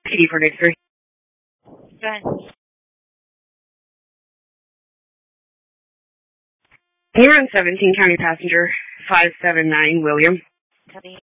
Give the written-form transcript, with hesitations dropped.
PD 483. Go ahead. You're on 17 County Passenger 579, William. Copy.